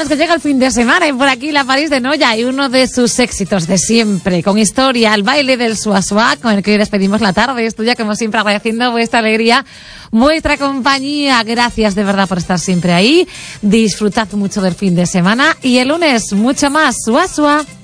que llega el fin de semana y por aquí la París de Noia y uno de sus éxitos de siempre, con historia, el baile del Sua Sua, con el que hoy despedimos la tarde. Estoy ya como siempre agradeciendo vuestra alegría, vuestra compañía. Gracias de verdad por estar siempre ahí. Disfrutad mucho del fin de semana y el lunes mucho más Sua Sua.